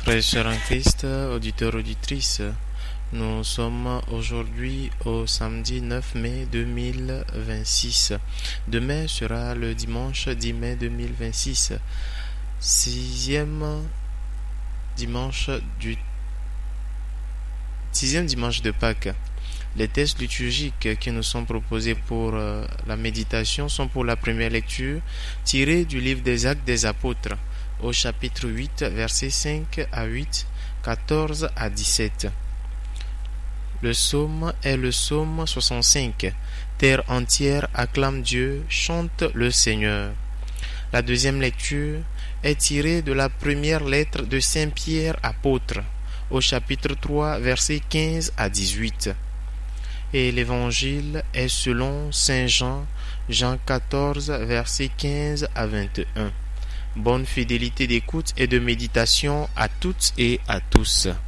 Frères et sœurs en Christ, auditeurs, auditrices, nous sommes aujourd'hui au samedi 9 mai 2026. Demain sera le dimanche 10 mai 2026, sixième dimanche de Pâques. Les textes liturgiques qui nous sont proposés pour la méditation sont pour la première lecture tirés du livre des Actes des Apôtres, au chapitre 8, versets 5 à 8, 14 à 17. Le psaume est le psaume 65. Terre entière acclame Dieu, chante le Seigneur. La deuxième lecture est tirée de la première lettre de Saint Pierre apôtre, au chapitre 3, versets 15 à 18. Et l'évangile est selon Saint Jean, Jean 14, versets 15 à 21. Bonne fidélité d'écoute et de méditation à toutes et à tous.